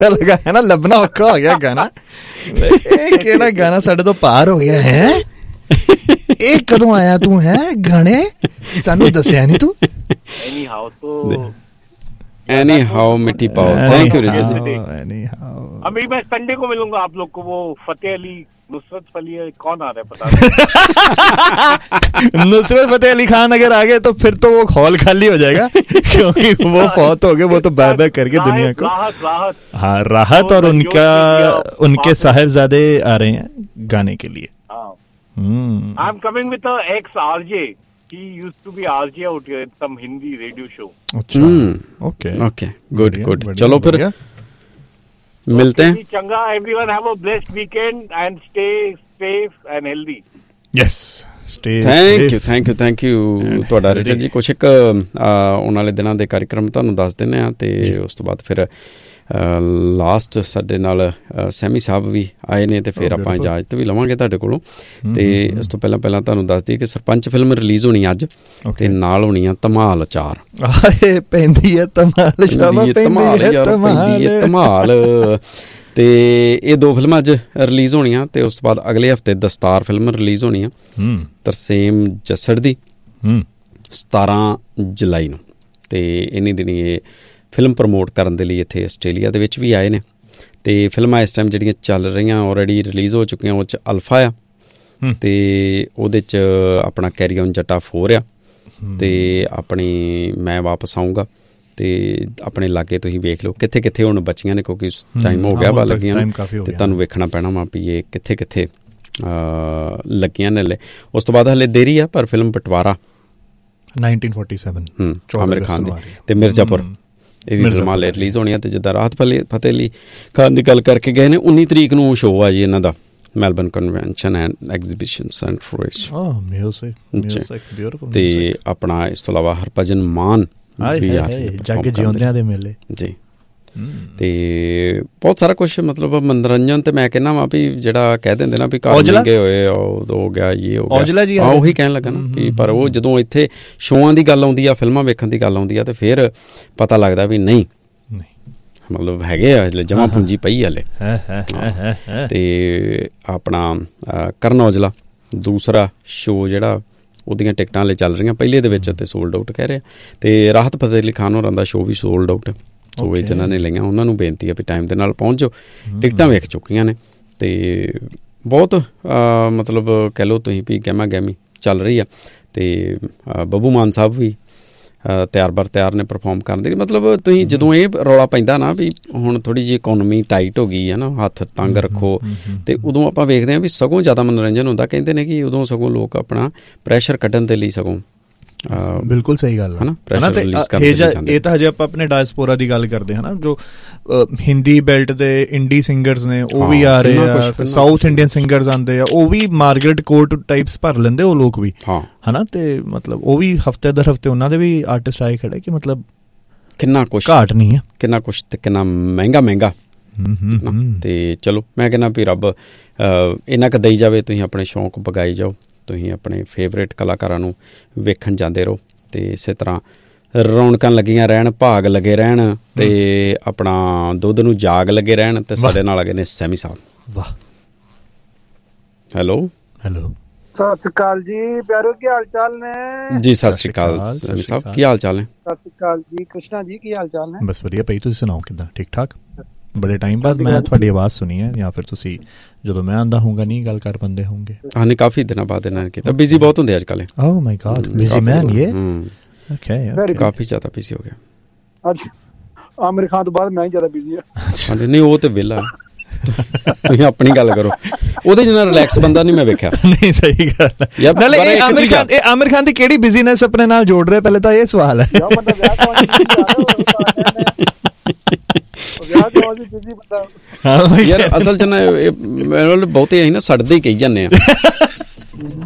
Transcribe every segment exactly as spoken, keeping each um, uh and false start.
लगा है ना लभना औखा हो गया गाना केड़ा गाना साडे तो पार हो गया है ਇਹ ਕਦੋਂ ਆਇਆ ਤੂੰ ਹੈ ਗਾਣੇ ਸਾਨੂੰ ਦੱਸਿਆ ਨਹੀਂ ਤੂੰ ਐਨੀ ਹਾਊ ਤੋਂ एनी हाउ मिट्टी पाओ thank you Richard ji any how अभी मैं संडे को मिलूंगा आप लोग को वो फतेह अली नुसरत अली कौन आ रहा है पता नहीं नुसरत फतेह अली खान अगर आ गए तो फिर तो वो हॉल खाली हो जाएगा क्योंकि वो फौत हो गए वो तो बाय बाय करके दुनिया को राहत राहत हाँ राहत और उनका उनके साहिबजादे आ रहे हैं गाने के लिए I am coming with a x RJ He used to be R J out here in some Hindi radio show. अच्छा, okay, okay, good, good. चलो फिर मिलते हैं. चंगा, everyone have a blessed weekend and stay safe and healthy. Yes, stay safe. Thank you, thank you, thank you. ਤੁਹਾਡਾ Richard ਜੀ ਕੁਛ ਇੱਕ ਆਉਣ ਵਾਲੇ ਦਿਨਾਂ ਦੇ ਕਾਰਿਕ੍ਰਮ ਤੁਹਾਨੂੰ ਦੱਸ ਦਿੰਦੇ ਆ ਤੇ ਉਸ ਤੋਂ ਬਾਅਦ ਫਿਰ ਲਾਸਟ ਸਾਡੇ ਨਾਲ ਸੈਮੀ ਸਾਹਿਬ ਵੀ ਆਏ ਨੇ ਤੇ ਫਿਰ ਆਪਾਂ ਇਜਾਜ਼ਤ ਵੀ ਲਵਾਂਗੇ ਤੁਹਾਡੇ ਕੋਲੋਂ ਤੇ ਇਸ ਤੋਂ ਪਹਿਲਾਂ ਪਹਿਲਾਂ ਤੁਹਾਨੂੰ ਦੱਸ ਦਈਏ ਕਿ ਸਰਪੰਚ ਫਿਲਮ ਰਿਲੀਜ਼ ਹੋਣੀ ਅੱਜ ਤੇ ਨਾਲ ਹੋਣੀ ਆ ਧਮਾਲ ਚਾਰ ਆਏ ਪੈਂਦੀ ਹੈ ਧਮਾਲ ਸ਼ਾਬਾ ਪੈਂਦੀ ਹੈ ਧਮਾਲ ਧਮਾਲ ਤੇ ਇਹ ਦੋ ਫਿਲਮਾਂ ਅੱਜ ਰਿਲੀਜ਼ ਹੋਣੀਆਂ ਤੇ ਉਸ ਤੋਂ ਬਾਅਦ ਅਗਲੇ ਹਫ਼ਤੇ ਦਸਤਾਰ ਫਿਲਮ ਰਿਲੀਜ਼ ਹੋਣੀ ਆ ਤਰਸੇਮ ਜੱਸੜ ਦੀ ਸਤਾਰਾਂ ਜੁਲਾਈ ਨੂੰ ਤੇ ਇੰਨੀ ਦਿਨੀ ਇਹ ਫਿਲਮ ਪ੍ਰਮੋਟ ਕਰਨ ਦੇ ਲਈ ਇੱਥੇ ਆਸਟ੍ਰੇਲੀਆ ਦੇ ਵਿੱਚ ਵੀ ਆਏ ਨੇ ਅਤੇ ਫਿਲਮਾਂ ਇਸ ਟਾਈਮ ਜਿਹੜੀਆਂ ਚੱਲ ਰਹੀਆਂ ਆਲਰੇਡੀ ਰਿਲੀਜ਼ ਹੋ ਚੁੱਕੀਆਂ ਉਹ 'ਚ ਅਲਫਾ ਆ ਅਤੇ ਉਹਦੇ 'ਚ ਆਪਣਾ ਕੈਰੀ ਔਨ ਜੱਟਾ ਫੋਰ ਆ ਅਤੇ ਆਪਣੀ ਮੈਂ ਵਾਪਸ ਆਊਂਗਾ ਅਤੇ ਆਪਣੇ ਲਾਗੇ ਤੁਸੀਂ ਵੇਖ ਲਓ ਕਿੱਥੇ ਕਿੱਥੇ ਹੁਣ ਬੱਚੀਆਂ ਨੇ ਕਿਉਂਕਿ ਟਾਈਮ ਹੋ ਗਿਆ ਵਾ ਲੱਗੀਆਂ ਨੇ ਅਤੇ ਤੁਹਾਨੂੰ ਵੇਖਣਾ ਪੈਣਾ ਵਾ ਵੀ ਇਹ ਕਿੱਥੇ ਕਿੱਥੇ ਲੱਗੀਆਂ ਨੇ ਹਲੇ ਉਸ ਤੋਂ ਬਾਅਦ ਹਲੇ ਦੇਰੀ ਆ ਪਰ film ਬਟਵਾਰਾ nineteen forty seven Aamir Khan ਦੀ ਅਤੇ ਮਿਰਜ਼ਾਪੁਰ ਇਹ ਵੀ ਫਿਲਮਾਂ ਲਈ ਰਿਲੀਜ਼ ਹੋਣੀਆਂ ਅਤੇ ਜਿੱਦਾਂ ਰਾਹਤ ਫਤਿਹ ਅਲੀ ਖਾਨ ਦੀ ਗੱਲ ਕਰਕੇ ਗਏ ਨੇ ਉੱਨੀ ਤਰੀਕ ਨੂੰ ਸ਼ੋਅ ਆ ਜੀ ਇਹਨਾਂ ਦਾ Melbourne convention and exhibition centre ਅਤੇ ਆਪਣਾ ਇਸ ਤੋਂ ਇਲਾਵਾ ਹਰਭਜਨ ਮਾਨ ਵੀ ਆ ਜੱਗ ਜਿਉਂਦਿਆਂ ਦੇ ਮੇਲੇ ਜੀ ਅਤੇ ਬਹੁਤ ਸਾਰਾ ਕੁਛ ਮਤਲਬ ਮਨੋਰੰਜਨ ਤੇ ਮੈਂ ਕਹਿੰਦਾ ਵਾ ਵੀ ਜਿਹੜਾ ਕਹਿ ਦਿੰਦੇ ਨਾ ਵੀ ਘਰ ਲੱਗੇ ਹੋਏ ਹੋ ਗਿਆ ਇਹ ਹੋ ਗਿਆ ਉਹੀ ਕਹਿਣ ਲੱਗਾ ਨਾ ਵੀ ਪਰ ਉਹ ਜਦੋਂ ਇੱਥੇ ਸ਼ੋਆਂ ਦੀ ਗੱਲ ਆਉਂਦੀ ਆ ਫਿਲਮਾਂ ਵੇਖਣ ਦੀ ਗੱਲ ਆਉਂਦੀ ਆ ਤੇ ਫਿਰ ਪਤਾ ਲੱਗਦਾ ਵੀ ਨਹੀਂ ਮਤਲਬ ਹੈਗੇ ਆ ਹਲੇ ਜਮਾਂ ਪੂੰਜੀ ਪਈ ਹਲੇ ਅਤੇ ਆਪਣਾ ਕਰਨ ਔਜਲਾ ਦੂਸਰਾ ਸ਼ੋਅ ਜਿਹੜਾ ਉਹਦੀਆਂ ਟਿਕਟਾਂ ਹਲੇ ਚੱਲ ਰਹੀਆਂ ਪਹਿਲੇ ਦੇ ਵਿੱਚ ਅਤੇ ਸੋਲਡ ਆਊਟ ਕਹਿ ਰਹੇ ਅਤੇ ਰਾਹਤ ਫਤਿਹ ਅਲੀ ਖਾਨ ਹੋਰਾਂ ਦਾ ਸ਼ੋਅ ਵੀ ਸੋਲਡ ਆਊਟ ਸੋ ਇਹ ਜਿਨ੍ਹਾਂ ਨੇ ਲਈਆਂ ਉਹਨਾਂ ਨੂੰ ਬੇਨਤੀ ਹੈ ਵੀ ਟਾਈਮ ਦੇ ਨਾਲ ਪਹੁੰਚ ਜਾਓ ਟਿਕਟਾਂ ਵੇਖ ਚੁੱਕੀਆਂ ਨੇ ਅਤੇ ਬਹੁਤ ਮਤਲਬ ਕਹਿ ਲਓ ਤੁਸੀਂ ਵੀ ਗਹਿਮਾ ਗਹਿਮੀ ਚੱਲ ਰਹੀ ਆ ਅਤੇ ਬੱਬੂ ਮਾਨ ਸਾਹਿਬ ਵੀ ਤਿਆਰ ਬਰ ਤਿਆਰ ਨੇ ਪਰਫੋਰਮ ਕਰਨ ਦੇ ਮਤਲਬ ਤੁਸੀਂ ਜਦੋਂ ਇਹ ਰੌਲਾ ਪੈਂਦਾ ਨਾ ਵੀ ਹੁਣ ਥੋੜ੍ਹੀ ਜਿਹੀ ਇਕੋਨਮੀ ਟਾਈਟ ਹੋ ਗਈ ਹੈ ਨਾ ਹੱਥ ਤੰਗ ਰੱਖੋ ਅਤੇ ਉਦੋਂ ਆਪਾਂ ਵੇਖਦੇ ਹਾਂ ਵੀ ਸਗੋਂ ਜ਼ਿਆਦਾ ਮਨੋਰੰਜਨ ਹੁੰਦਾ ਕਹਿੰਦੇ ਨੇ ਕਿ ਉਦੋਂ ਸਗੋਂ ਲੋਕ ਆਪਣਾ ਪ੍ਰੈਸ਼ਰ ਕੱਢਣ ਦੇ ਲਈ ਸਗੋਂ ਬਿਲਕੁਲ ਸਹੀ ਗੱਲ ਹੈ ਇਹ ਤਾਂ ਹਜੇ ਆਪਾਂ ਆਪਣੇ ਡਾਇਸਪੋਰਾ ਦੀ ਗੱਲ ਕਰਦੇ ਹਾਂ ਨਾ ਜੋ ਹਿੰਦੀ ਬੈਲਟ ਦੇ ਇੰਡੀ ਸਿੰਗਰਸ ਨੇ ਉਹ ਵੀ ਆ ਰਹੇ ਆ ਸਾਊਥ ਇੰਡੀਅਨ ਸਿੰਗਰਸ ਆਉਂਦੇ ਆ ਉਹ ਵੀ ਮਾਰਗਰੇਟ ਕੋਰਟ ਟਾਈਪਸ ਭਰ ਲੈਂਦੇ ਉਹ ਲੋਕ ਵੀ ਹੈ ਨਾ ਅਤੇ ਮਤਲਬ ਉਹ ਵੀ ਹਫ਼ਤੇ ਦਰ ਹਫ਼ਤੇ ਉਹਨਾਂ ਦੇ ਵੀ ਆਰਟਿਸਟ ਆਏ ਖੜੇ ਕਿ ਮਤਲਬ ਕਿੰਨਾ ਕੁਛ ਘਾਟ ਨਹੀਂ ਹੈ ਕਿੰਨਾ ਕੁਛ ਅਤੇ ਕਿੰਨਾ ਮਹਿੰਗਾ ਮਹਿੰਗਾ ਅਤੇ ਚਲੋ ਮੈਂ ਕਹਿੰਦਾ ਵੀ ਰੱਬ ਇੰਨਾ ਕੁ ਦੇਈ ਜਾਵੇ ਤੁਸੀਂ ਆਪਣੇ ਸ਼ੌਂਕ ਪਗਾਈ ਜਾਓ ਤੁਸੀਂ ਆਪਣੇ ਫੇਵਰੇਟ ਕਲਾਕਾਰਾਂ ਨੂੰ ਵੇਖਣ ਜਾਂਦੇ ਰਹੋ ਅਤੇ ਇਸੇ ਤਰ੍ਹਾਂ ਰੌਣਕਾਂ ਲੱਗੀਆਂ ਰਹਿਣ ਭਾਗ ਲੱਗੇ ਰਹਿਣ ਅਤੇ ਆਪਣਾ ਦੁੱਧ ਨੂੰ ਜਾਗ ਲੱਗੇ ਰਹਿਣ ਅਤੇ ਸਾਡੇ ਨਾਲ ਹੈਗੇ ਨੇ ਸੈਮੀ ਸਾਹਿਬ ਵਾਹ ਹੈਲੋ ਹੈਲੋ ਸਤਿ ਸ਼੍ਰੀ ਅਕਾਲ ਜੀ ਪਿਆਰੋ ਕੀ ਹਾਲ ਚਾਲ ਨੇ ਜੀ ਸਤਿ ਸ਼੍ਰੀ ਅਕਾਲ ਸੈਮੀ ਸਾਹਿਬ ਕੀ ਹਾਲ ਚਾਲ ਨੇ ਸਤਿ ਸ਼੍ਰੀ ਅਕਾਲ ਜੀ ਕ੍ਰਿਸ਼ਨਾ ਜੀ ਕੀ ਹਾਲ ਚਾਲ ਨੇ ਬਸ ਵਧੀਆ ਭਾਈ ਤੁਸੀਂ ਸੁਣਾਓ ਕਿੱਦਾਂ ਠੀਕ ਠਾਕ ਬੜੇ ਟਾਈਮ ਬਾਅਦ ਮੈਂ ਤੁਹਾਡੀ ਆਵਾਜ਼ ਸੁਣੀ ਹੈ ਜਾਂ ਫਿਰ ਤੁਸੀਂ ਜਦੋਂ ਮੈਂ ਆਉਂਦਾ ਹੋਊਗਾ ਨਹੀਂ ਗੱਲ ਕਰ ਪਾਉਂਦੇ ਹੋਣਗੇ ਹਾਂ ਨਹੀਂ ਕਾਫੀ ਦਿਨਾਂ ਬਾਅਦ ਇਹਨਾਂ ਨੇ ਕੀਤਾ ਬਿਜ਼ੀ ਬਹੁਤ ਹੁੰਦੇ ਅੱਜ ਕੱਲ੍ਹ ਓਹ ਮਾਈ ਗॉड ਬਿਜ਼ੀ ਮੈਨ ਇਹ ਓਕੇ ਕਾਫੀ ਜ਼ਿਆਦਾ ਬਿਜ਼ੀ ਹੋ ਗਿਆ ਅੱਜ ਆਮਿਰ ਖਾਨ ਤੋਂ ਬਾਅਦ ਮੈਂ ਹੀ ਜ਼ਿਆਦਾ ਬਿਜ਼ੀ ਹਾਂ ਨਹੀਂ ਉਹ ਤਾਂ ਵਿਹਲਾ ਤੁਸੀਂ ਆਪਣੀ ਗੱਲ ਕਰੋ ਉਹਦੇ ਜਿੰਨਾ ਰਿਲੈਕਸ ਬੰਦਾ ਨਹੀਂ ਮੈਂ ਵੇਖਿਆ ਨਹੀਂ ਸਹੀ ਗੱਲ ਹੈ ਨਾਲੇ ਇਹ ਆਮਿਰ ਖਾਨ ਇਹ ਆਮਿਰ ਖਾਨ ਦੀ ਕਿਹੜੀ ਬਿਜ਼ੀਨੈਸ ਆਪਣੇ ਨਾਲ ਜੋੜ ਰਿਹਾ ਪਹਿਲੇ ਤਾਂ ਇਹ ਸਵਾਲ ਹੈ ਯਾਰ ਅਸਲ ਚ ਨਾ ਬਹੁਤੇ ਅਸੀਂ ਨਾ ਸੜਦੇ ਹੀ ਕਹੀ ਜਾਂਦੇ ਆ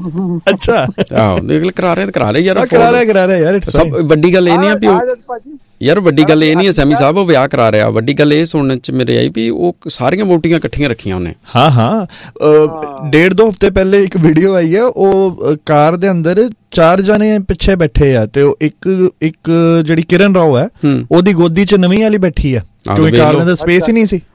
ਅੱਛਾ ਆਹੋ ਕਰਾ ਰਹੇ ਕਰਾ ਰਹੇ ਯਾਰ ਕਰਾ ਰਹੇ ਕਰਾ ਰਹੇ ਯਾਰ ਸਭ ਵੱਡੀ ਗੱਲ ਇਹ ਨਹੀਂ ਆ ਵੀ ਯਾਰ ਵੱਡੀ ਗੱਲ ਇਹ ਨਹੀਂ ਹੈ ਸੈਮੀ ਸਾਹਿਬ ਉਹ ਵਿਆਹ ਕਰਾ ਰਿਹਾ, ਵੱਡੀ ਗੱਲ ਇਹ ਸੁਣਨ ਚ ਮੇਰੇ ਆਈ ਵੀ ਉਹ ਸਾਰੀਆਂ ਵੋਟੀਆਂ ਇਕੱਠੀਆਂ ਰੱਖੀਆਂ ਉਹਨੇ। ਹਾਂ ਹਾਂ ਡੇਢ ਦੋ ਹਫ਼ਤੇ ਪਹਿਲੇ ਇੱਕ ਵੀਡੀਓ ਆਈ ਹੈ, ਉਹ ਕਾਰ ਦੇ ਅੰਦਰ ਚਾਰ ਜਾਣੇ ਪਿੱਛੇ ਬੈਠੇ ਆ ਤੇ ਉਹ ਇੱਕ ਇੱਕ ਜਿਹੜੀ ਕਿਰਨ ਰਾਓ ਹੈ ਉਹਦੀ ਗੋਦੀ ਚ ਨਵੀਂ ਵਾਲੀ ਬੈਠੀ ਆ, ਕਿਉਂਕਿ ਕਾਰ ਦੇ ਅੰਦਰ ਸਪੇਸ ਹੀ ਨਹੀਂ ਸੀ।